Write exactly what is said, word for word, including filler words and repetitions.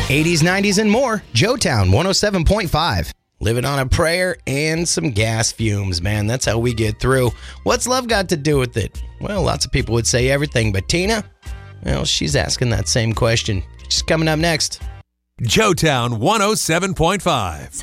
eighties, nineties, and more. Joetown one oh seven point five. Living on a prayer and some gas fumes, man. That's how we get through. What's love got to do with it? Well, lots of people would say everything, but Tina, well, she's asking that same question. She's coming up next. Joetown one oh seven point five.